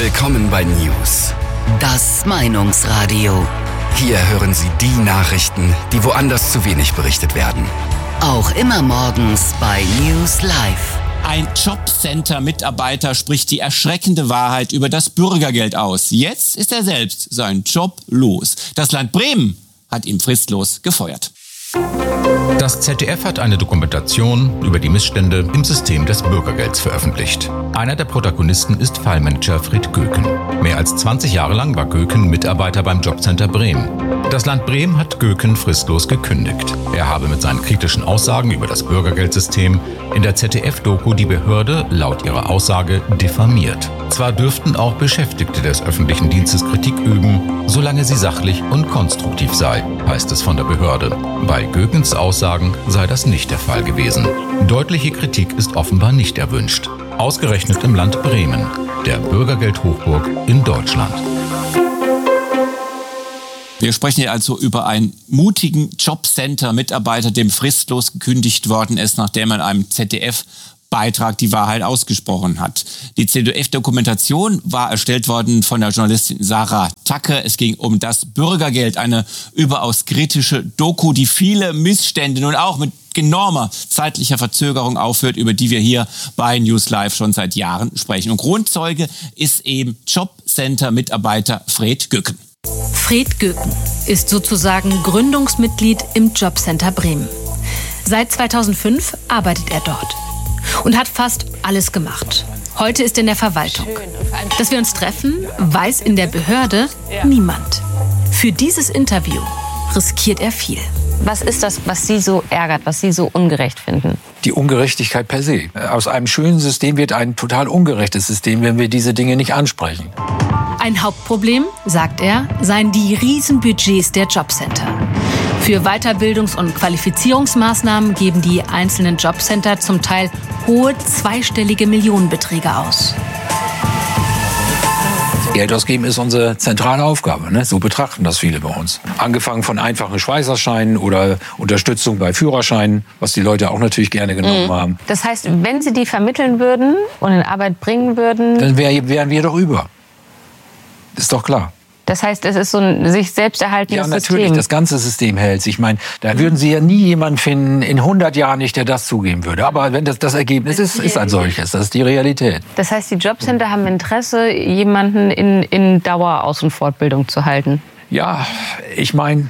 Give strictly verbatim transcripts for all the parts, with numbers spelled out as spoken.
Willkommen bei News. Das Meinungsradio. Hier hören Sie die Nachrichten, die woanders zu wenig berichtet werden. Auch immer morgens bei News Live. Ein Jobcenter-Mitarbeiter spricht die erschreckende Wahrheit über das Bürgergeld aus. Jetzt ist er selbst seinen Job los. Das Land Bremen hat ihn fristlos gefeuert. Das Z D F hat eine Dokumentation über die Missstände im System des Bürgergelds veröffentlicht. Einer der Protagonisten ist Fallmanager Fred Göken. Mehr als zwanzig Jahre lang war Göken Mitarbeiter beim Jobcenter Bremen. Das Land Bremen hat Göken fristlos gekündigt. Er habe mit seinen kritischen Aussagen über das Bürgergeldsystem in der Z D F-Doku die Behörde laut ihrer Aussage diffamiert. Zwar dürften auch Beschäftigte des öffentlichen Dienstes Kritik üben, solange sie sachlich und konstruktiv sei, heißt es von der Behörde. Bei Gökens Aussagen sei das nicht der Fall gewesen. Deutliche Kritik ist offenbar nicht erwünscht. Ausgerechnet im Land Bremen, der Bürgergeldhochburg in Deutschland. Wir sprechen hier also über einen mutigen Jobcenter-Mitarbeiter, dem fristlos gekündigt worden ist, nachdem er in einem Z D F-Beitrag die Wahrheit ausgesprochen hat. Die Z D F-Dokumentation war erstellt worden von der Journalistin Sarah Tacke. Es ging um das Bürgergeld, eine überaus kritische Doku, die viele Missstände nun auch mit enormer zeitlicher Verzögerung aufführt, über die wir hier bei News Live schon seit Jahren sprechen. Und Grundzeuge ist eben Jobcenter-Mitarbeiter Fred Göken. Fred Göken ist sozusagen Gründungsmitglied im Jobcenter Bremen. Seit zweitausendfünf arbeitet er dort und hat fast alles gemacht. Heute ist er in der Verwaltung. Dass wir uns treffen, weiß in der Behörde niemand. Für dieses Interview riskiert er viel. Was ist das, was Sie so ärgert, was Sie so ungerecht finden? Die Ungerechtigkeit per se. Aus einem schönen System wird ein total ungerechtes System, wenn wir diese Dinge nicht ansprechen. Ein Hauptproblem, sagt er, seien die Riesenbudgets der Jobcenter. Für Weiterbildungs- und Qualifizierungsmaßnahmen geben die einzelnen Jobcenter zum Teil hohe zweistellige Millionenbeträge aus. Geld ausgeben ist unsere zentrale Aufgabe, ne? So betrachten das viele bei uns. Angefangen von einfachen Schweißerscheinen oder Unterstützung bei Führerscheinen, was die Leute auch natürlich gerne genommen mhm. haben. Das heißt, wenn Sie die vermitteln würden und in Arbeit bringen würden... Dann wär, wären wir doch über. Ist doch klar. Das heißt, es ist so ein sich selbst erhaltendes System. Ja, natürlich, System. Das ganze System hält sich. Ich meine, da würden Sie ja nie jemanden finden, in hundert Jahren nicht, der das zugeben würde. Aber wenn das das Ergebnis ist, ist ein solches. Das ist die Realität. Das heißt, die Jobcenter haben Interesse, jemanden in, in Daueraus- und Fortbildung zu halten? Ja, ich meine,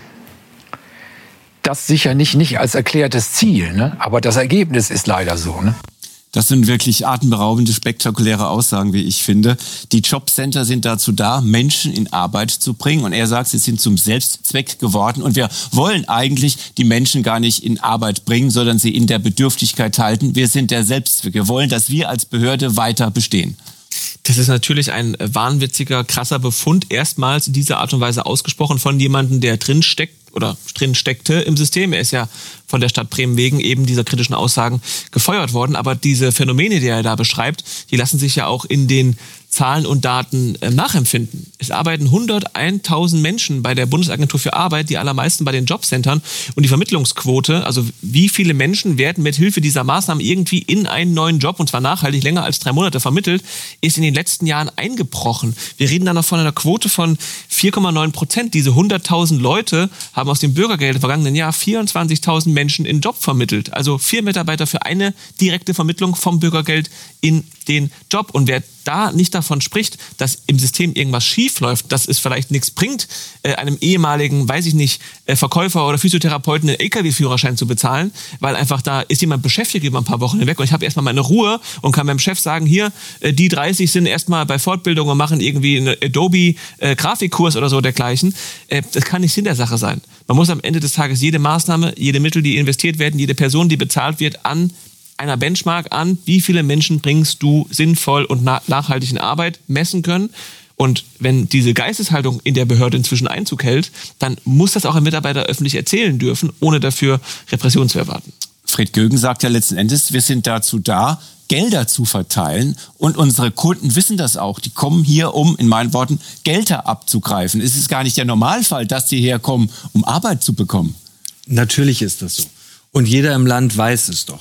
das sicher nicht, nicht als erklärtes Ziel, ne? Aber das Ergebnis ist leider so, ne? Das sind wirklich atemberaubende, spektakuläre Aussagen, wie ich finde. Die Jobcenter sind dazu da, Menschen in Arbeit zu bringen. Und er sagt, sie sind zum Selbstzweck geworden. Und wir wollen eigentlich die Menschen gar nicht in Arbeit bringen, sondern sie in der Bedürftigkeit halten. Wir sind der Selbstzweck. Wir wollen, dass wir als Behörde weiter bestehen. Das ist natürlich ein wahnwitziger, krasser Befund. Erstmals in dieser Art und Weise ausgesprochen von jemandem, der drin steckt oder drin steckte im System. Er ist ja von der Stadt Bremen wegen eben dieser kritischen Aussagen gefeuert worden. Aber diese Phänomene, die er da beschreibt, die lassen sich ja auch in den Zahlen und Daten äh, nachempfinden. Es arbeiten hunderttausend Menschen bei der Bundesagentur für Arbeit, die allermeisten bei den Jobcentern. Und die Vermittlungsquote, also wie viele Menschen werden mit Hilfe dieser Maßnahmen irgendwie in einen neuen Job, und zwar nachhaltig länger als drei Monate vermittelt, ist in den letzten Jahren eingebrochen. Wir reden da noch von einer Quote von vier Komma neun Prozent. Diese hunderttausend Leute haben aus dem Bürgergeld im vergangenen Jahr vierundzwanzigtausend Menschen in Job vermittelt. Also vier Mitarbeiter für eine direkte Vermittlung vom Bürgergeld in den Job. Und wer da nicht davon spricht, dass im System irgendwas schief läuft, dass es vielleicht nichts bringt, äh, einem ehemaligen, weiß ich nicht, äh, Verkäufer oder Physiotherapeuten einen L K W-Führerschein zu bezahlen, weil einfach da ist jemand beschäftigt über ein paar Wochen hinweg und ich habe erstmal meine Ruhe und kann meinem Chef sagen, hier, äh, die dreißig sind erstmal bei Fortbildung und machen irgendwie einen Adobe-Grafikkurs äh, oder so dergleichen. Äh, das kann nicht Sinn der Sache sein. Man muss am Ende des Tages jede Maßnahme, jede Mittel, die investiert werden, jede Person, die bezahlt wird, an einer Benchmark an, wie viele Menschen bringst du sinnvoll und na- nachhaltig in Arbeit, messen können. Und wenn diese Geisteshaltung in der Behörde inzwischen Einzug hält, dann muss das auch ein Mitarbeiter öffentlich erzählen dürfen, ohne dafür Repression zu erwarten. Fred Göken sagt ja letzten Endes, wir sind dazu da, Gelder zu verteilen. Und unsere Kunden wissen das auch. Die kommen hier, um, in meinen Worten, Gelder abzugreifen. Es ist gar nicht der Normalfall, dass die herkommen, um Arbeit zu bekommen. Natürlich ist das so. Und jeder im Land weiß es doch.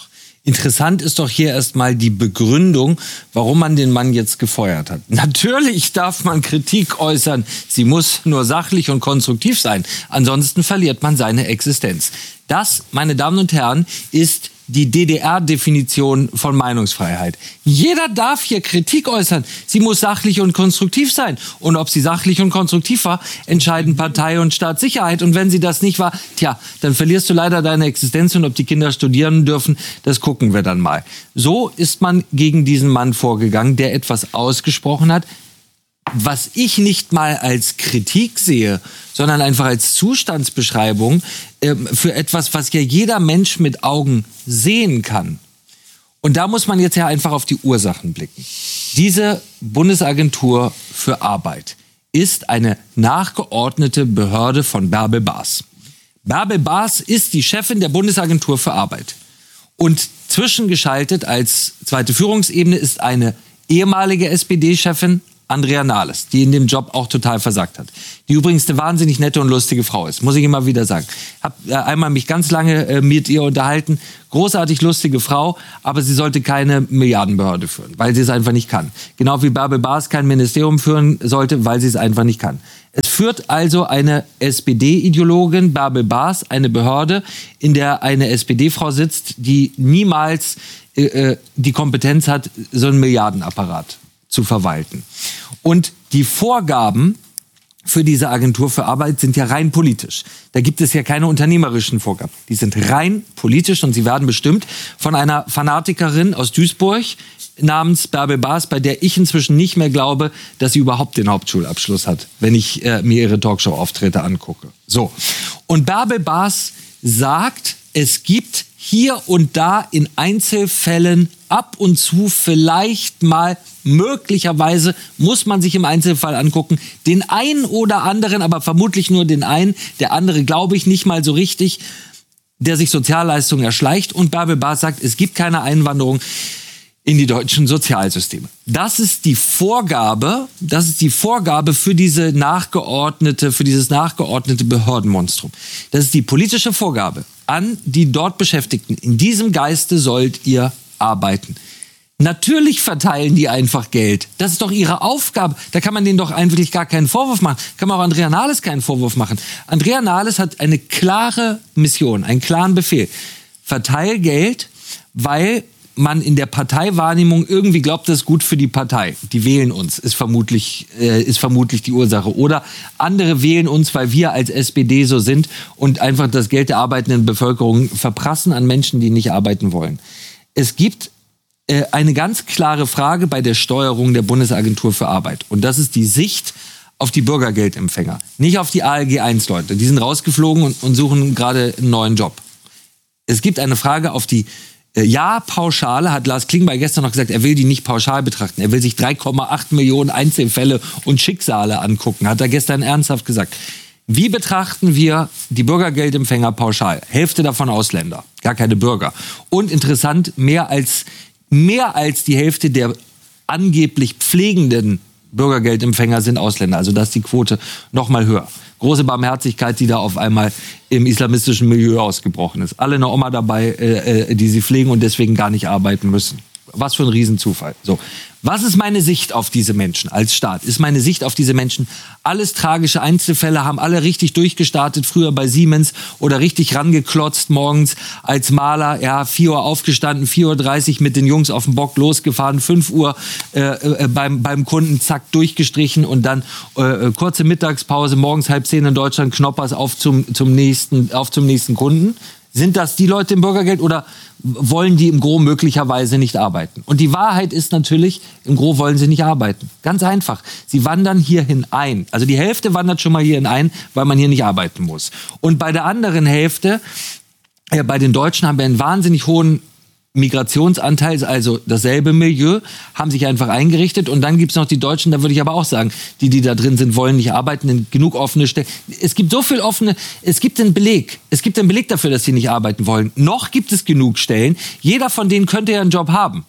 Interessant ist doch hier erstmal die Begründung, warum man den Mann jetzt gefeuert hat. Natürlich darf man Kritik äußern, sie muss nur sachlich und konstruktiv sein, ansonsten verliert man seine Existenz. Das, meine Damen und Herren, ist die D D R-Definition von Meinungsfreiheit. Jeder darf hier Kritik äußern. Sie muss sachlich und konstruktiv sein. Und ob sie sachlich und konstruktiv war, entscheiden Partei und Staatssicherheit. Und wenn sie das nicht war, tja, dann verlierst du leider deine Existenz. Und ob die Kinder studieren dürfen, das gucken wir dann mal. So ist man gegen diesen Mann vorgegangen, der etwas ausgesprochen hat, was ich nicht mal als Kritik sehe, sondern einfach als Zustandsbeschreibung äh, für etwas, was ja jeder Mensch mit Augen sehen kann. Und da muss man jetzt ja einfach auf die Ursachen blicken. Diese Bundesagentur für Arbeit ist eine nachgeordnete Behörde von Bärbel Baas. Bärbel Baas ist die Chefin der Bundesagentur für Arbeit. Und zwischengeschaltet als zweite Führungsebene ist eine ehemalige S P D-Chefin, Andrea Nahles, die in dem Job auch total versagt hat. Die übrigens eine wahnsinnig nette und lustige Frau ist, muss ich immer wieder sagen. Hab äh, einmal mich ganz lange äh, mit ihr unterhalten. Großartig lustige Frau, aber sie sollte keine Milliardenbehörde führen, weil sie es einfach nicht kann. Genau wie Bärbel Baas kein Ministerium führen sollte, weil sie es einfach nicht kann. Es führt also eine S P D-Ideologin, Bärbel Baas, eine Behörde, in der eine S P D-Frau sitzt, die niemals äh, die Kompetenz hat, so einen Milliardenapparat zu verwalten. Und die Vorgaben für diese Agentur für Arbeit sind ja rein politisch. Da gibt es ja keine unternehmerischen Vorgaben. Die sind rein politisch und sie werden bestimmt von einer Fanatikerin aus Duisburg namens Bärbel Baas, bei der ich inzwischen nicht mehr glaube, dass sie überhaupt den Hauptschulabschluss hat, wenn ich äh, mir ihre Talkshow-Auftritte angucke. So. Und Bärbel Baas sagt, es gibt hier und da in Einzelfällen ab und zu vielleicht mal, möglicherweise muss man sich im Einzelfall angucken, den einen oder anderen, aber vermutlich nur den einen, der andere glaube ich nicht mal so richtig, der sich Sozialleistungen erschleicht. Und Bärbel Baas sagt, es gibt keine Einwanderung in die deutschen Sozialsysteme. Das ist die Vorgabe, das ist die Vorgabe für diese nachgeordnete, für dieses nachgeordnete Behördenmonstrum. Das ist die politische Vorgabe an die dort Beschäftigten. In diesem Geiste sollt ihr arbeiten. Natürlich verteilen die einfach Geld. Das ist doch ihre Aufgabe. Da kann man denen doch eigentlich gar keinen Vorwurf machen. Kann man auch Andrea Nahles keinen Vorwurf machen. Andrea Nahles hat eine klare Mission, einen klaren Befehl. Verteil Geld, weil man in der Parteiwahrnehmung irgendwie glaubt, das ist gut für die Partei. Die wählen uns, ist vermutlich, äh, ist vermutlich die Ursache. Oder andere wählen uns, weil wir als S P D so sind und einfach das Geld der arbeitenden Bevölkerung verprassen an Menschen, die nicht arbeiten wollen. Es gibt äh, eine ganz klare Frage bei der Steuerung der Bundesagentur für Arbeit. Und das ist die Sicht auf die Bürgergeldempfänger. Nicht auf die A L G eins Leute. Die sind rausgeflogen und, und suchen gerade einen neuen Job. Es gibt eine Frage auf die Ja, Pauschale, hat Lars Klingbeil gestern noch gesagt, er will die nicht pauschal betrachten. Er will sich drei Komma acht Millionen Einzelfälle und Schicksale angucken, hat er gestern ernsthaft gesagt. Wie betrachten wir die Bürgergeldempfänger pauschal? Hälfte davon Ausländer, gar keine Bürger. Und interessant, mehr als, mehr als die Hälfte der angeblich pflegenden Bürgergeldempfänger sind Ausländer. Also da ist die Quote noch mal höher. Große Barmherzigkeit, die da auf einmal im islamistischen Milieu ausgebrochen ist. Alle eine Oma dabei, äh, die sie pflegen und deswegen gar nicht arbeiten müssen. Was für ein Riesenzufall. So. Was ist meine Sicht auf diese Menschen als Staat? Ist meine Sicht auf diese Menschen alles tragische Einzelfälle, haben alle richtig durchgestartet, früher bei Siemens oder richtig rangeklotzt morgens als Maler, ja, vier Uhr aufgestanden, vier Uhr dreißig mit den Jungs auf dem Bock losgefahren, fünf Uhr äh, äh, beim, beim Kunden, zack, durchgestrichen und dann äh, kurze Mittagspause, morgens halb zehn in Deutschland, Knoppers auf zum, zum nächsten, auf zum nächsten Kunden. Sind das die Leute im Bürgergeld oder wollen die im Gros möglicherweise nicht arbeiten? Und die Wahrheit ist natürlich, im Gros wollen sie nicht arbeiten. Ganz einfach. Sie wandern hierhin ein. Also die Hälfte wandert schon mal hierhin ein, weil man hier nicht arbeiten muss. Und bei der anderen Hälfte, ja, bei den Deutschen haben wir einen wahnsinnig hohen Migrationsanteil, also dasselbe Milieu, haben sich einfach eingerichtet. Und dann gibt's noch die Deutschen, da würde ich aber auch sagen, die, die da drin sind, wollen nicht arbeiten, denn genug offene Stellen. Es gibt so viel offene, es gibt einen Beleg. Es gibt einen Beleg dafür, dass sie nicht arbeiten wollen. Noch gibt es genug Stellen. Jeder von denen könnte ja einen Job haben.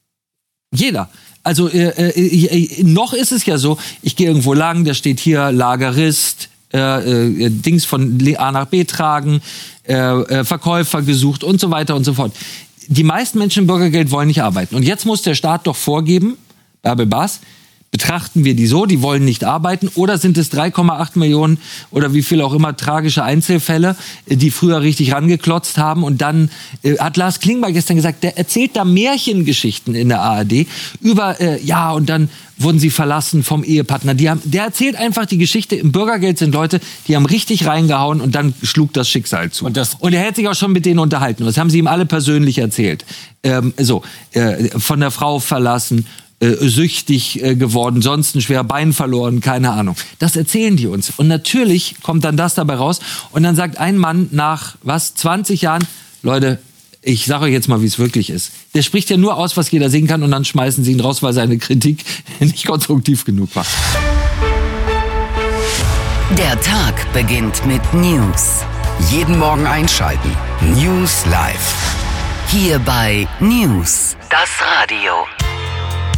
Jeder. Also äh, äh, noch ist es ja so, ich gehe irgendwo lang, da steht hier Lagerist, äh, äh, Dings von A nach B tragen, äh, äh, Verkäufer gesucht und so weiter und so fort. die meisten Menschen im Bürgergeld wollen nicht arbeiten. Und jetzt muss der Staat doch vorgeben, Bärbel Baas, betrachten wir die so, die wollen nicht arbeiten, oder sind es drei Komma acht Millionen oder wie viel auch immer tragische Einzelfälle, die früher richtig rangeklotzt haben, und dann äh, hat Lars Klingbeil gestern gesagt, der erzählt da Märchengeschichten in der A R D über, äh, ja, und dann wurden sie verlassen vom Ehepartner. Die haben, der erzählt einfach die Geschichte, im Bürgergeld sind Leute, die haben richtig reingehauen und dann schlug das Schicksal zu. Und, das und er hätte sich auch schon mit denen unterhalten. Das haben sie ihm alle persönlich erzählt. Ähm, so, äh, von der Frau verlassen, Äh, süchtig äh, geworden, sonst ein schwerer Bein verloren, keine Ahnung. Das erzählen die uns. Und natürlich kommt dann das dabei raus. Und dann sagt ein Mann nach, was, zwanzig Jahren, Leute, ich sage euch jetzt mal, wie es wirklich ist. Der spricht ja nur aus, was jeder sehen kann, und dann schmeißen sie ihn raus, weil seine Kritik nicht konstruktiv genug war. Der Tag beginnt mit News. Jeden Morgen einschalten. News Live. Hier bei News, das Radio.